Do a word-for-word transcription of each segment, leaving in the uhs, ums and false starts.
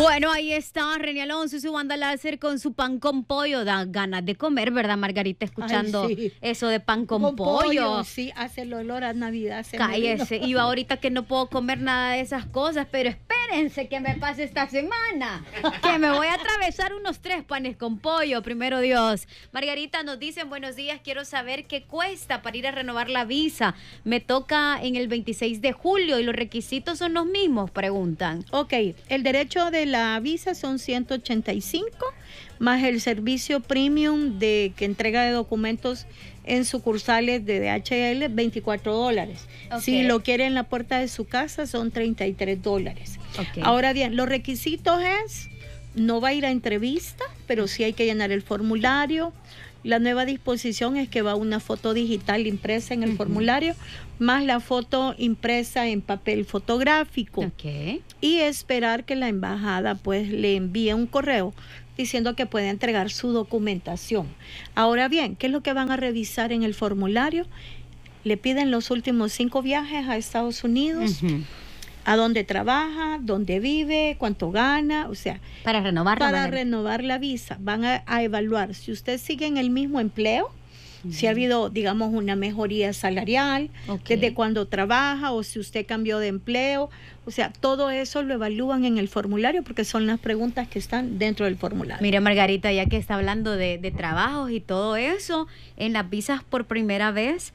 Bueno, ahí está Reni Alonso y su banda láser con su pan con pollo. Da ganas de comer, ¿verdad, Margarita? Escuchando Ay, sí. eso de pan con, con pollo. pollo. Sí, hace el olor a Navidad. Cállese. Y yo ahorita que no puedo comer nada de esas cosas, pero espérense que me pase esta semana. Que me voy a atravesar unos tres panes con pollo, primero Dios. Margarita, nos dicen, buenos días, quiero saber qué cuesta para ir a renovar la visa. Me toca en el veintiséis de julio y los requisitos son los mismos, preguntan. Ok, el derecho de la visa son ciento ochenta y cinco, más el servicio premium de que entrega de documentos en sucursales de D H L, veinticuatro dólares. Okay. Si lo quiere en la puerta de su casa, son treinta y tres dólares. Okay. Ahora bien, los requisitos es, no va a ir a entrevista, pero sí hay que llenar el formulario. La nueva disposición es que va una foto digital impresa en el uh-huh. formulario, más la foto impresa en papel fotográfico. Okay. Y esperar que la embajada pues le envíe un correo diciendo que puede entregar su documentación. Ahora bien, ¿qué es lo que van a revisar en el formulario? Le piden los últimos cinco viajes a Estados Unidos, uh-huh. a dónde trabaja, dónde vive, cuánto gana, o sea, para renovar la para manera. renovar la visa. Van a, a evaluar si usted sigue en el mismo empleo, uh-huh. si ha habido, digamos, una mejoría salarial, okay. desde cuando trabaja o si usted cambió de empleo. O sea, todo eso lo evalúan en el formulario porque son las preguntas que están dentro del formulario. Mire, Margarita, ya que está hablando de, de trabajos y todo eso, en las visas por primera vez,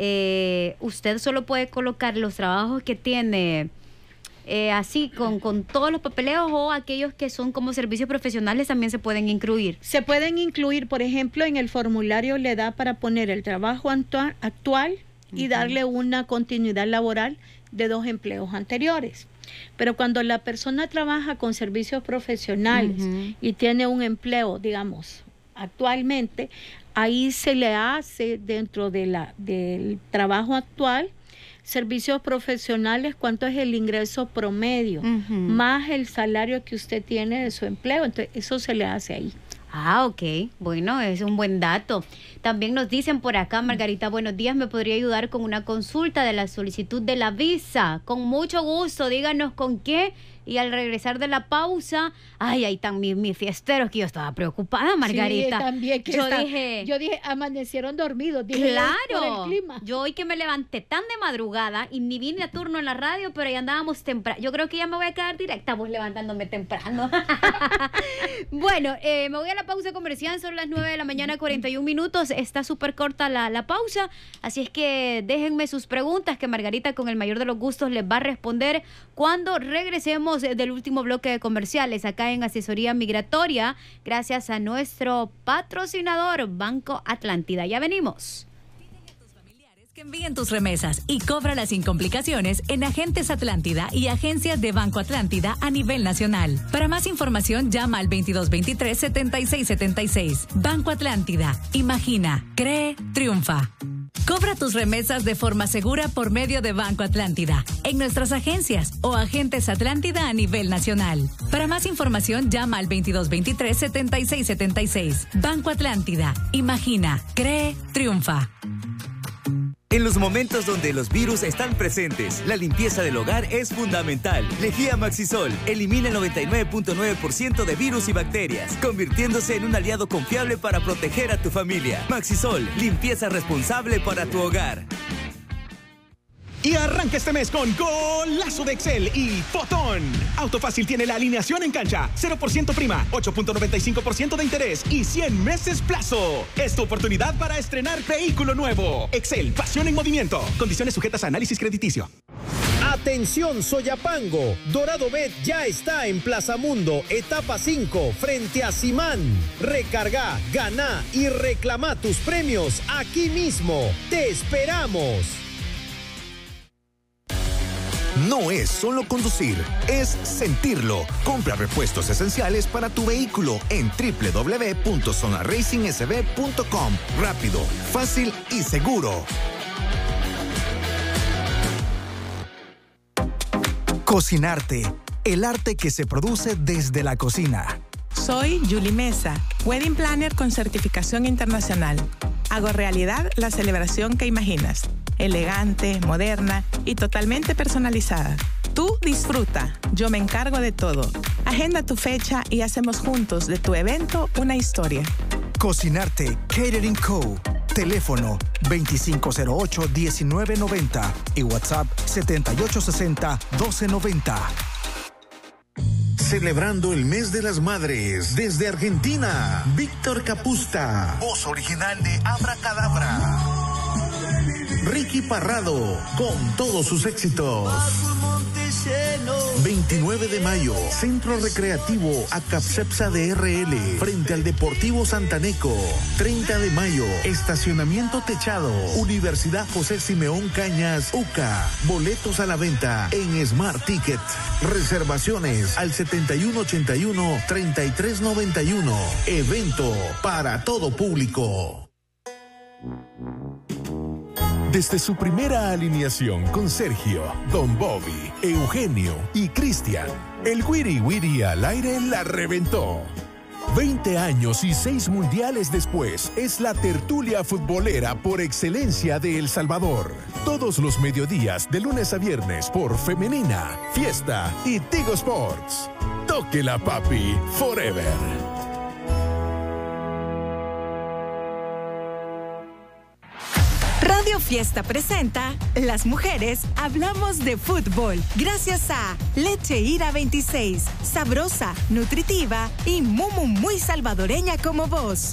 eh, usted solo puede colocar los trabajos que tiene... Eh, así, con, con todos los papeleos, o aquellos que son como servicios profesionales también se pueden incluir. Se pueden incluir, por ejemplo, en el formulario le da para poner el trabajo actual, actual uh-huh. y darle una continuidad laboral de dos empleos anteriores. Pero cuando la persona trabaja con servicios profesionales uh-huh. y tiene un empleo, digamos, actualmente, ahí se le hace dentro de la, del trabajo actual servicios profesionales, cuánto es el ingreso promedio, uh-huh. más el salario que usted tiene de su empleo. Entonces, eso se le hace ahí. Ah, ok. Bueno, es un buen dato. También nos dicen por acá, Margarita, buenos días, ¿me podría ayudar con una consulta de la solicitud de la visa? Con mucho gusto, díganos con qué. Y al regresar de la pausa, ay, ahí están mis, mis fiesteros, que yo estaba preocupada, Margarita. Sí, también. Que yo está, dije... Yo dije, amanecieron dormidos. Dije, claro. Por el clima. Yo hoy que me levanté tan de madrugada y ni vine a turno en la radio, pero ya andábamos temprano. Yo creo que ya me voy a quedar directa, pues levantándome temprano. Bueno, eh, me voy a la pausa comercial, son las nueve de la mañana, cuarenta y un minutos. Está súper corta la, la pausa, así es que déjenme sus preguntas que Margarita con el mayor de los gustos les va a responder cuando regresemos del último bloque de comerciales acá en Asesoría Migratoria, gracias a nuestro patrocinador Banco Atlántida. Ya venimos. Que envíen tus remesas y cóbralas sin complicaciones en Agentes Atlántida y agencias de Banco Atlántida a nivel nacional. Para más información, llama al veintidós veintitrés setenta y seis setenta y seis. Banco Atlántida. Imagina, cree, triunfa. Cobra tus remesas de forma segura por medio de Banco Atlántida en nuestras agencias o Agentes Atlántida a nivel nacional. Para más información, llama al veintidós veintitrés setenta y seis setenta y seis. Banco Atlántida. Imagina, cree, triunfa. En los momentos donde los virus están presentes, la limpieza del hogar es fundamental. Lejía Maxisol elimina el noventa y nueve punto nueve por ciento de virus y bacterias, convirtiéndose en un aliado confiable para proteger a tu familia. Maxisol, limpieza responsable para tu hogar. Y arranca este mes con Golazo de Excel y Fotón. Autofácil tiene la alineación en cancha, cero por ciento prima, ocho punto noventa y cinco por ciento de interés y cien meses plazo. Es tu oportunidad para estrenar vehículo nuevo. Excel, pasión en movimiento. Condiciones sujetas a análisis crediticio. Atención Soyapango, Dorado Bet ya está en Plaza Mundo, etapa cinco, frente a Simán. Recarga, gana y reclama tus premios aquí mismo. ¡Te esperamos! No es solo conducir, es sentirlo. Compra repuestos esenciales para tu vehículo en doble u doble u doble u punto zona racing s b punto com. Rápido, fácil y seguro. Cocinarte, el arte que se produce desde la cocina. Soy Julie Mesa, Wedding Planner con certificación internacional. Hago realidad la celebración que imaginas. Elegante, moderna y totalmente personalizada. Tú Tú disfruta, yo me encargo de todo. Agenda tu fecha y hacemos juntos de tu evento una historia. Cocinarte Catering Co. Teléfono veinticinco cero ocho, diecinueve noventa y WhatsApp setenta y ocho sesenta, doce noventa. Celebrando el mes de las madres desde Argentina, Víctor Capusta, voz original de Abracadabra. Ricky Parrado, con todos sus éxitos. veintinueve de mayo, Centro Recreativo Acapcepsa de R L, frente al Deportivo Santaneco. treinta de mayo, Estacionamiento Techado, Universidad José Simeón Cañas, U C A. Boletos a la venta en Smart Ticket. Reservaciones al setenta y uno ochenta y uno, treinta y tres noventa y uno. Evento para todo público. Desde su primera alineación con Sergio, Don Bobby, Eugenio y Cristian, el Wiri Wiri al aire la reventó. veinte años y seis mundiales después, es la tertulia futbolera por excelencia de El Salvador. Todos los mediodías, de lunes a viernes, por Femenina, Fiesta y Tigo Sports. Tóquela, papi, forever. Radio Fiesta presenta Las Mujeres Hablamos de Fútbol. Gracias a Leche Ira veintiséis, sabrosa, nutritiva y muy, muy salvadoreña como vos.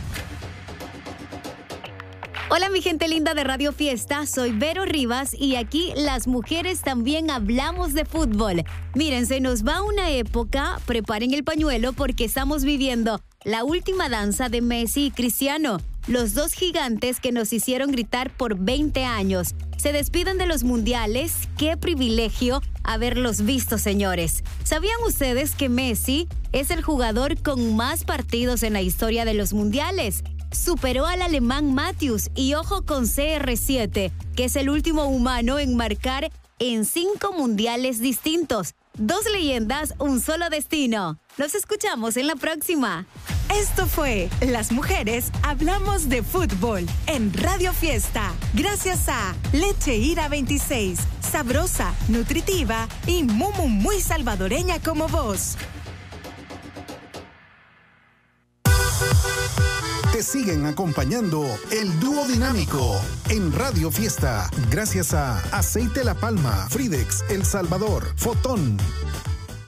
Hola mi gente linda de Radio Fiesta, soy Vero Rivas y aquí las mujeres también hablamos de fútbol. Miren, se nos va una época, preparen el pañuelo porque estamos viviendo la última danza de Messi y Cristiano, los dos gigantes que nos hicieron gritar por veinte años. Se despiden de los mundiales, qué privilegio haberlos visto, señores. ¿Sabían ustedes que Messi es el jugador con más partidos en la historia de los mundiales? Superó al alemán Matthews y ojo con C R siete, que es el último humano en marcar en cinco mundiales distintos. Dos leyendas, un solo destino. Nos escuchamos en la próxima. Esto fue Las Mujeres Hablamos de Fútbol en Radio Fiesta. Gracias a Leche Ira veintiséis, sabrosa, nutritiva y muy, muy salvadoreña como vos. Te siguen acompañando el dúo dinámico en Radio Fiesta. Gracias a Aceite La Palma, Fridex, El Salvador, Fotón.